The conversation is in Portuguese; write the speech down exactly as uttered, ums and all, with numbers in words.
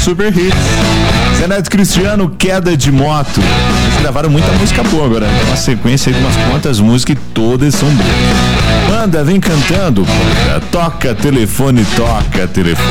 Super Hits. Zé Neto Cristiano, Queda de Moto. Eles gravaram muita música boa agora. Tem uma sequência aí de umas quantas músicas e todas são boas. Manda, vem cantando. Toca telefone, toca telefone.